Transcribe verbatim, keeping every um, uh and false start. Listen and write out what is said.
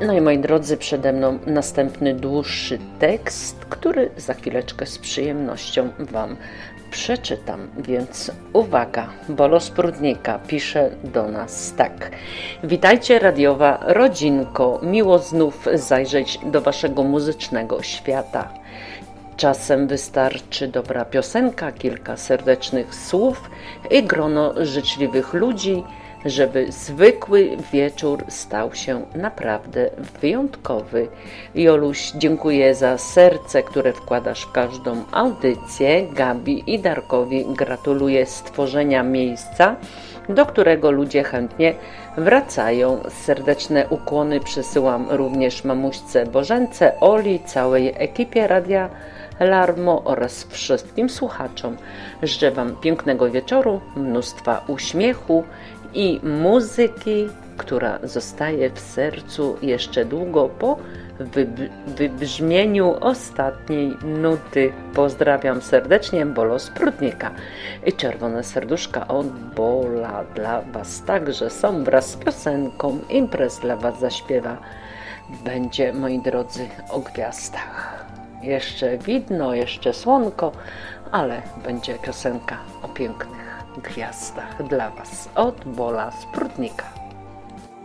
No i moi drodzy, przede mną następny dłuższy tekst, który za chwileczkę z przyjemnością Wam przeczytam, więc uwaga, Bolo z Prudnika pisze do nas tak. Witajcie radiowa rodzinko, miło znów zajrzeć do Waszego muzycznego świata. Czasem wystarczy dobra piosenka, kilka serdecznych słów i grono życzliwych ludzi, żeby zwykły wieczór stał się naprawdę wyjątkowy. Joluś, dziękuję za serce, które wkładasz w każdą audycję. Gabi i Darkowi gratuluję stworzenia miejsca, do którego ludzie chętnie wracają. Serdeczne ukłony przesyłam również mamuśce Bożence, Oli, całej ekipie Radia Larmo oraz wszystkim słuchaczom. Życzę Wam pięknego wieczoru, mnóstwa uśmiechu i muzyki, która zostaje w sercu jeszcze długo po wyb- wybrzmieniu ostatniej nuty. Pozdrawiam serdecznie, Bolo z Prudnika. I czerwone serduszka od Bola dla Was także są wraz z piosenką. Imprez dla Was zaśpiewa. Będzie, moi drodzy, o gwiazdach. Jeszcze widno, jeszcze słonko, ale będzie piosenka o pięknych gwiazdach dla Was od Bola z Prudnika.